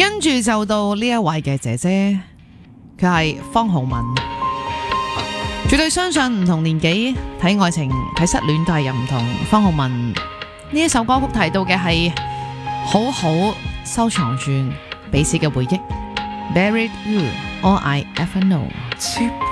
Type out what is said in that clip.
跟住就到呢一位嘅姐姐，佢係方皓玟，絕對相信唔同年紀睇愛情睇失戀都係有唔同。方皓玟呢一首歌曲提到嘅係好好收藏住彼此嘅回憶。Buried You, All I Ever Know。